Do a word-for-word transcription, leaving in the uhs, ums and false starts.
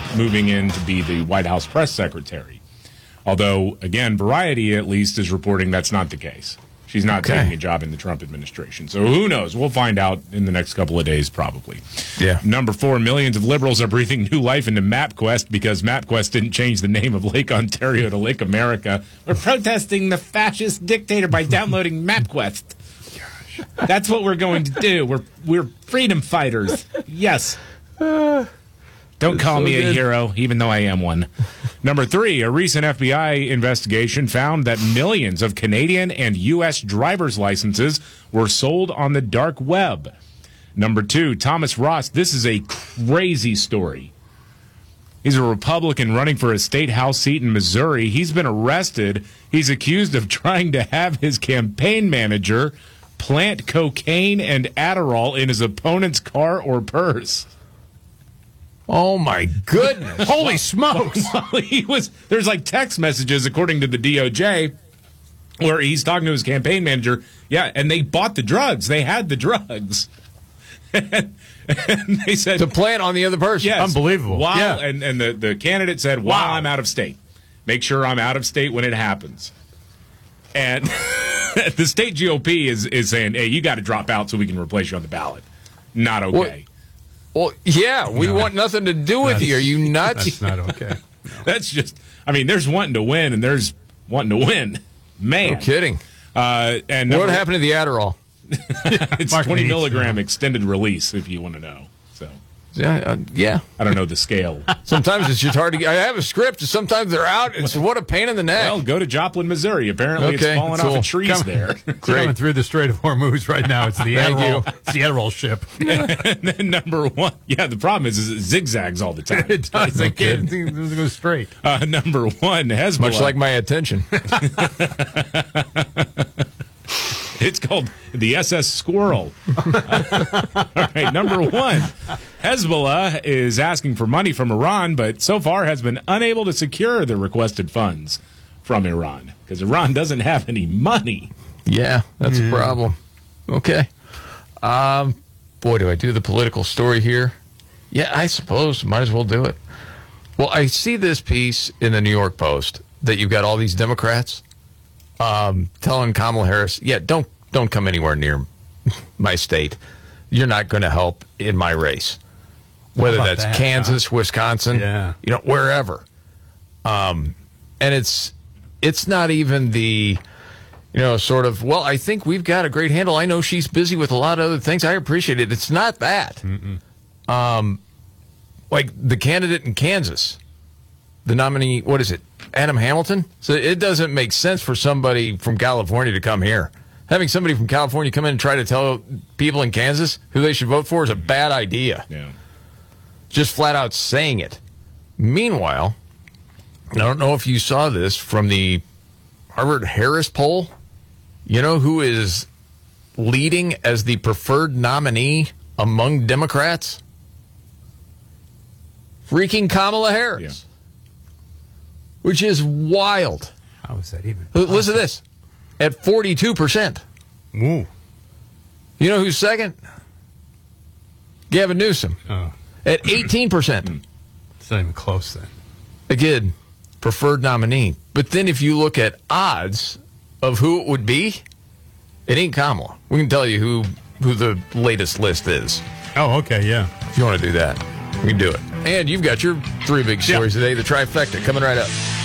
moving in to be the White House press secretary. Although, again, Variety at least is reporting that's not the case. She's not Okay. taking a job in the Trump administration. So who knows? We'll find out in the next couple of days, probably. Yeah. Number four, millions of liberals are breathing new life into MapQuest because MapQuest didn't change the name of Lake Ontario to Lake America. We're protesting the fascist dictator by downloading MapQuest. Gosh. That's what we're going to do. We're we're freedom fighters. Yes. Don't call so me a good. hero, even though I am one. Number three, a recent F B I investigation found that millions of Canadian and U S driver's licenses were sold on the dark web. Number two, Thomas Ross. This is a crazy story. He's a Republican running for a state house seat in Missouri. He's been arrested. He's accused of trying to have his campaign manager plant cocaine and Adderall in his opponent's car or purse. Oh, my goodness. Holy smokes. Well, he was there's like text messages, according to the D O J, where he's talking to his campaign manager. Yeah, and they bought the drugs. They had the drugs. and, and they said To plant on the other person. yes, Unbelievable. While, Yeah. and, and the, the candidate said, while Wow. I'm out of state, make sure I'm out of state when it happens. And the state G O P is, is saying, hey, you got to drop out so we can replace you on the ballot. Not okay. Well, yeah, we want nothing to do with you. Are you nuts? That's not okay. That's just, I mean, there's wanting to win and there's wanting to win. Man. No kidding. Uh, and What number- happened to the Adderall? It's Mark twenty needs to milligram know. extended release, if you want to know. So Yeah, uh, yeah. I don't know the scale. Sometimes it's just hard to get. I have a script. Sometimes they're out. It's what a pain in the neck. Well, go to Joplin, Missouri. Apparently, Okay, it's falling cool. off of trees Come- there. Coming through the Strait of Hormuz right now. It's the Thank Adderall. you. It's the Adderall ship. And then number one, yeah, the problem is, is it zigzags all the time. It does. I kidding. can't think it doesn't go straight. Uh, number one, Hezbollah. Much like my attention. It's called the S S Squirrel. All right, number one, Hezbollah is asking for money from Iran, but so far has been unable to secure the requested funds from Iran because Iran doesn't have any money. Yeah, that's Hmm. a problem. Okay. Um, boy, do I do the political story here? Yeah, I suppose. Might as well do it. Well, I see this piece in the New York Post that you've got all these Democrats um, telling Kamala Harris, yeah, don't don't come anywhere near my state. You're not going to help in my race. Whether about that's that, Kansas, Wisconsin, Yeah. you know, wherever. Um, and it's it's not even the, you know, sort of, well, I think we've got a great handle. I know she's busy with a lot of other things. I appreciate it. It's not that. Um, like the candidate in Kansas, the nominee, what is it, Adam Hamilton? So it doesn't make sense for somebody from California to come here. Having somebody from California come in and try to tell people in Kansas who they should vote for is a bad idea. Yeah. Just flat out saying it. Meanwhile, I don't know if you saw this from the Harvard Harris poll. You know who is leading as the preferred nominee among Democrats? Freaking Kamala Harris. Yeah. Which is wild. How is that even? L- Listen to this. At forty-two percent. Ooh. You know who's second? Gavin Newsom. Oh, At eighteen percent. it's not even close then. Again, preferred nominee. But then if you look at odds of who it would be, it ain't Kamala. We can tell you who, who the latest list is. Oh, okay, yeah. If you want to do that, we can do it. And you've got your three big stories today, the trifecta, coming right up.